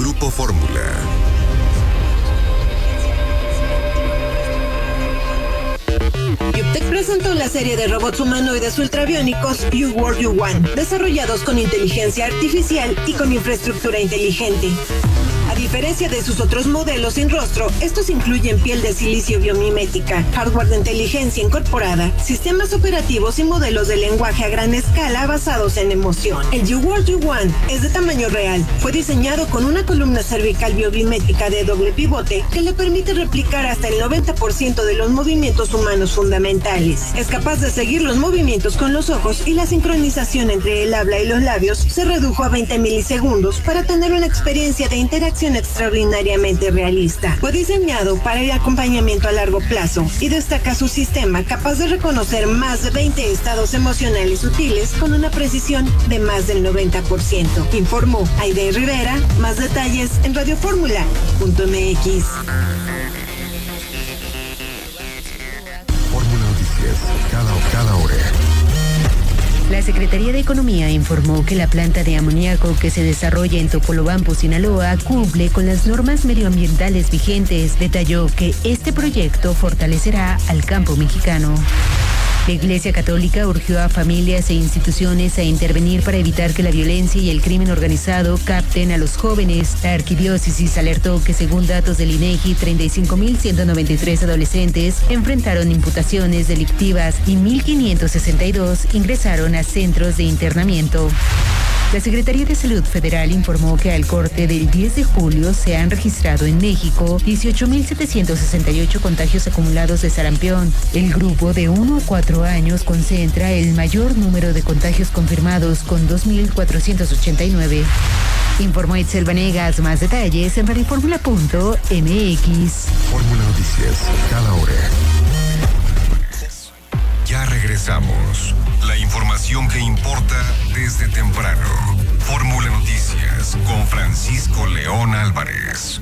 Grupo Fórmula. Yuptec presentó la serie de robots humanoides ultrabiónicos You World You Want, desarrollados con inteligencia artificial y con infraestructura inteligente. A diferencia de sus otros modelos sin rostro, estos incluyen piel de silicio biomimética, hardware de inteligencia incorporada, sistemas operativos y modelos de lenguaje a gran escala basados en emoción. El You World You Want es de tamaño real. Fue diseñado con una columna cervical biomimética de doble pivote que le permite replicar hasta el 90% de los movimientos humanos fundamentales. Es capaz de seguir los movimientos con los ojos y la sincronización entre el habla y los labios se redujo a 20 milisegundos para tener una experiencia de interacción extraordinariamente realista. Fue diseñado para el acompañamiento a largo plazo y destaca su sistema capaz de reconocer más de 20 estados emocionales sutiles con una precisión de más del 90%. Informó Aide Rivera. Más detalles en radioformula.mx. Fórmula Noticias, cada hora. La Secretaría de Economía informó que la planta de amoníaco que se desarrolla en Topolobampo, Sinaloa, cumple con las normas medioambientales vigentes. Detalló que este proyecto fortalecerá al campo mexicano. La Iglesia Católica urgió a familias e instituciones a intervenir para evitar que la violencia y el crimen organizado capten a los jóvenes. La arquidiócesis alertó que, según datos del INEGI, 35.193 adolescentes enfrentaron imputaciones delictivas y 1.562 ingresaron a centros de internamiento. La Secretaría de Salud Federal informó que al corte del 10 de julio se han registrado en México 18.768 contagios acumulados de sarampión. El grupo de 1 a 4 años concentra el mayor número de contagios confirmados con 2.489. Informó Itzel Vanegas. Más detalles en radioformula.mx. Fórmula Noticias, cada hora. Ya regresamos. La información que importa desde temprano. Fórmula Noticias con Francisco León Álvarez.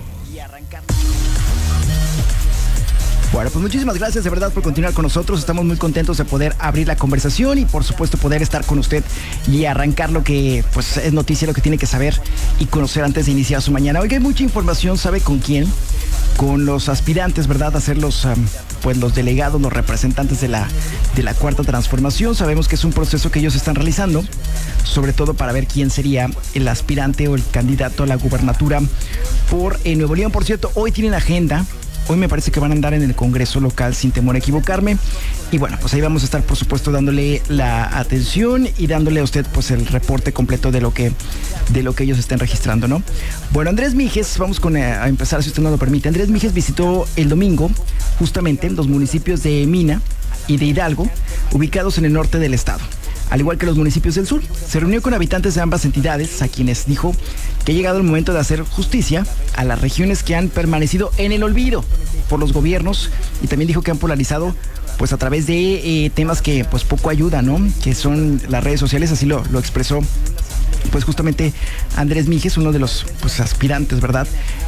Bueno, pues muchísimas gracias de verdad por continuar con nosotros. Estamos muy contentos de poder abrir la conversación y por supuesto poder estar con usted y arrancar lo que pues es noticia, lo que tiene que saber y conocer antes de iniciar su mañana. Oiga, hay mucha información, ¿sabe con quién? Con los aspirantes, ¿verdad? A ser los delegados, los representantes de la Cuarta Transformación. Sabemos que es un proceso que ellos están realizando, sobre todo para ver quién sería el aspirante o el candidato a la gubernatura por Nuevo León. Por cierto, hoy tienen agenda. Hoy me parece que van a andar en el Congreso local, sin temor a equivocarme. Y bueno, pues ahí vamos a estar, por supuesto, dándole la atención y dándole a usted pues el reporte completo de lo que ellos estén registrando, ¿no? Bueno, Andrés Mijes, vamos a empezar, si usted no lo permite. Andrés Mijes visitó el domingo justamente los municipios de Mina y de Hidalgo, ubicados en el norte del estado, al igual que los municipios del sur. Se reunió con habitantes de ambas entidades, a quienes dijo que ha llegado el momento de hacer justicia a las regiones que han permanecido en el olvido por los gobiernos, y también dijo que han polarizado pues a través de temas que pues poco ayudan, ¿no? Que son las redes sociales. Así lo expresó pues justamente Andrés Mijes, uno de los pues aspirantes, ¿verdad?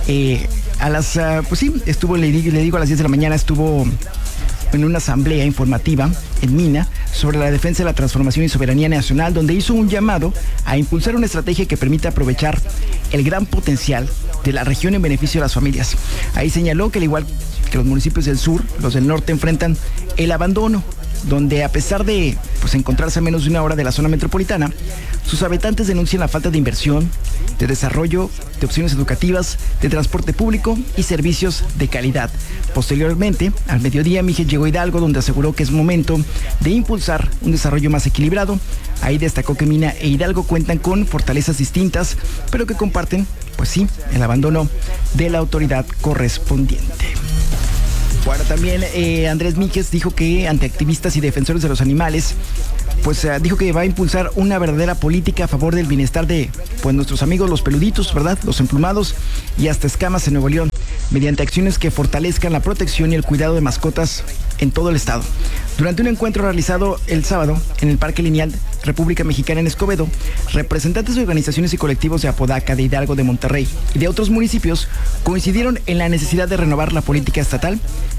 Pues sí, estuvo, le digo a las 10 de la mañana, estuvo en una asamblea informativa en Mina sobre la defensa de la transformación y soberanía nacional, donde hizo un llamado a impulsar una estrategia que permita aprovechar el gran potencial de la región en beneficio de las familias. Ahí señaló que al igual que los municipios del sur, los del norte enfrentan el abandono, donde a pesar de pues encontrarse a menos de una hora de la zona metropolitana, sus habitantes denuncian la falta de inversión, de desarrollo, de opciones educativas, de transporte público y servicios de calidad. Posteriormente, al mediodía, Mijes llegó a Hidalgo, donde aseguró que es momento de impulsar un desarrollo más equilibrado. Ahí destacó que Mina e Hidalgo cuentan con fortalezas distintas, pero que comparten, pues sí, el abandono de la autoridad correspondiente. Bueno, también Andrés Mijes dijo que ante activistas y defensores de los animales, pues dijo que va a impulsar una verdadera política a favor del bienestar de pues nuestros amigos los peluditos, ¿verdad? Los emplumados y hasta escamas en Nuevo León, mediante acciones que fortalezcan la protección y el cuidado de mascotas en todo el estado. Durante un encuentro realizado el sábado en el Parque Lineal República Mexicana en Escobedo, representantes de organizaciones y colectivos de Apodaca, de Hidalgo, de Monterrey y de otros municipios coincidieron en la necesidad de renovar la política estatal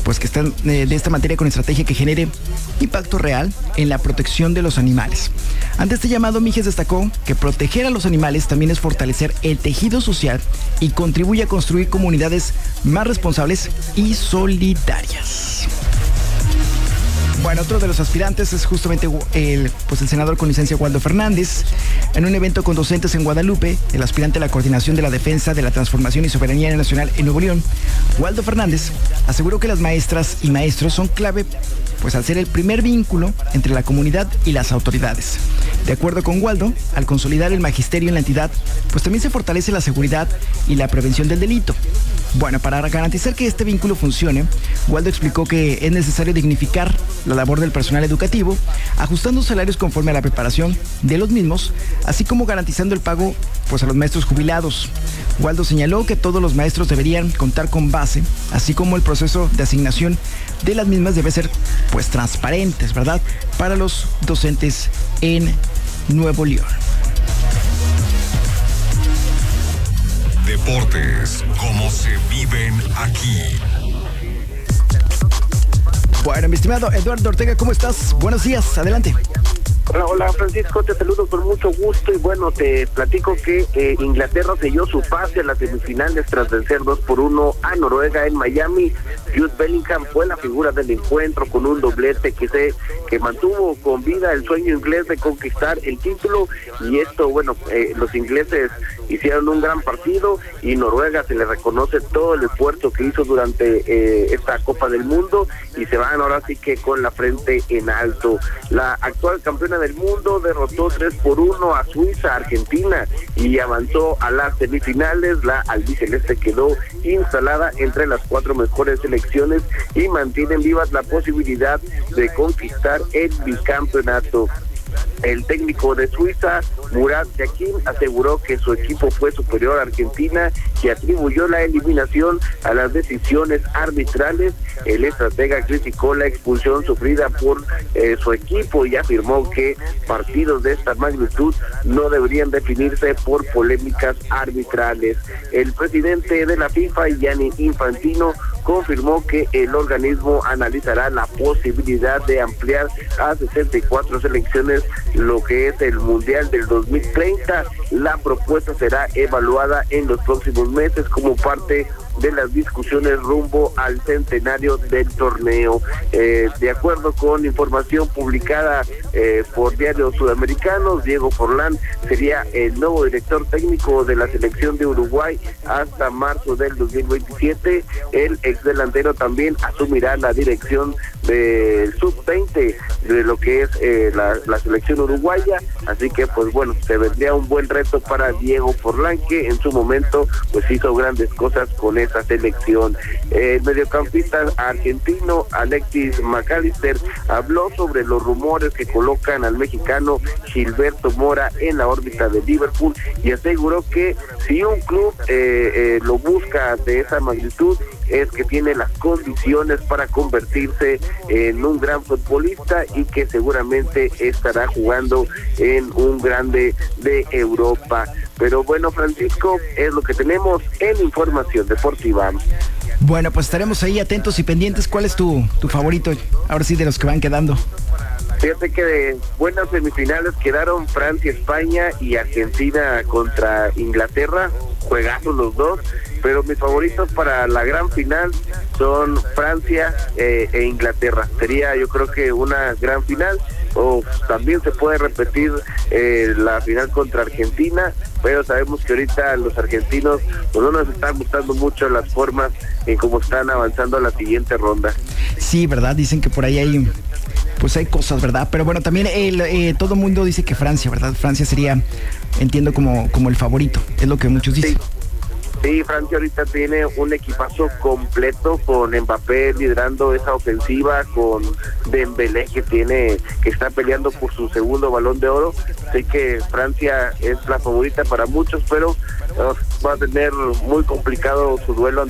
pues que están de esta materia con estrategia que genere impacto real en la protección de los animales. Ante este llamado, Mijes destacó que proteger a los animales también es fortalecer el tejido social y contribuye a construir comunidades más responsables y solidarias. Bueno, otro de los aspirantes es justamente el senador con licencia Waldo Fernández. En un evento con docentes en Guadalupe, el aspirante a la coordinación de la defensa de la transformación y soberanía nacional en Nuevo León, Waldo Fernández, aseguró que las maestras y maestros son clave, pues al ser el primer vínculo entre la comunidad y las autoridades. De acuerdo con Waldo, al consolidar el magisterio en la entidad, pues también se fortalece la seguridad y la prevención del delito. Bueno, para garantizar que este vínculo funcione, Waldo explicó que es necesario dignificar la labor del personal educativo, ajustando salarios conforme a la preparación de los mismos, así como garantizando el pago pues a los maestros jubilados. Waldo señaló que todos los maestros deberían contar con base, así como el proceso de asignación de las mismas debe ser pues transparentes, ¿verdad?, para los docentes en Nuevo León. Deportes, como se viven aquí. Bueno, mi estimado Eduardo Ortega, ¿cómo estás? Buenos días, adelante. Hola Francisco, te saludo con mucho gusto y bueno, te platico que Inglaterra selló su pase a las semifinales tras vencer 2-1 a Noruega en Miami. Jude Bellingham fue la figura del encuentro con un doblete que mantuvo con vida el sueño inglés de conquistar el título, y esto, bueno, los ingleses hicieron un gran partido y Noruega se le reconoce todo el esfuerzo que hizo durante esta Copa del Mundo y se van ahora sí que con la frente en alto. La actual campeona del mundo derrotó 3-1 a Suiza, Argentina, y avanzó a las semifinales. La albiceleste quedó instalada entre las 4 mejores selecciones y mantienen vivas la posibilidad de conquistar el bicampeonato. El técnico de Suiza, Murat Yakin, aseguró que su equipo fue superior a Argentina y atribuyó la eliminación a las decisiones arbitrales. El estratega criticó la expulsión sufrida por su equipo y afirmó que partidos de esta magnitud no deberían definirse por polémicas arbitrales. El presidente de la FIFA, Gianni Infantino, confirmó que el organismo analizará la posibilidad de ampliar a 64 selecciones lo que es el Mundial del 2030. La propuesta será evaluada en los próximos meses como parte de las discusiones rumbo al centenario del torneo. De acuerdo con información publicada por diarios sudamericanos, Diego Forlán sería el nuevo director técnico de la selección de Uruguay hasta marzo del 2027. El exdelantero también asumirá la dirección del sub-20 de lo que es la selección uruguaya, así que pues bueno, se vendría un buen reto para Diego Forlán, que en su momento pues hizo grandes cosas con esa selección. El mediocampista argentino Alexis McAllister habló sobre los rumores que colocan al mexicano Gilberto Mora en la órbita de Liverpool y aseguró que si un club lo busca de esa magnitud es que tiene las condiciones para convertirse en un gran futbolista y que seguramente estará jugando en un grande de Europa. Pero bueno, Francisco, es lo que tenemos en información deportiva. Bueno, pues estaremos ahí atentos y pendientes. ¿Cuál es tu favorito? Ahora sí, de los que van quedando. Fíjate que de buenas semifinales quedaron Francia, España y Argentina contra Inglaterra. Juegazos los dos, pero mis favoritos para la gran final son Francia e Inglaterra. Sería, yo creo que una gran final, o también se puede repetir la final contra Argentina, pero sabemos que ahorita los argentinos pues no nos están gustando mucho las formas en cómo están avanzando a la siguiente ronda. Sí, ¿verdad? Dicen que por ahí hay cosas, ¿verdad? Pero bueno, también todo el mundo dice que Francia, ¿verdad? Francia sería, entiendo, como el favorito, es lo que muchos dicen. Sí, Francia ahorita tiene un equipazo completo con Mbappé liderando esa ofensiva, con Dembélé que está peleando por su segundo Balón de Oro. Sé que Francia es la favorita para muchos, pero va a tener muy complicado su duelo